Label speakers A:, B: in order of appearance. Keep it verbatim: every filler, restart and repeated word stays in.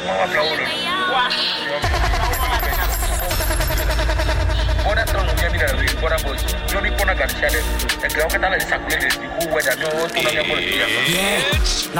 A: Mama flower. Bora tron ya mira ri bora boy. Yo ni pona garcia de. E creo que tal esa cuele de who weather no to na por dia.
B: Yeah.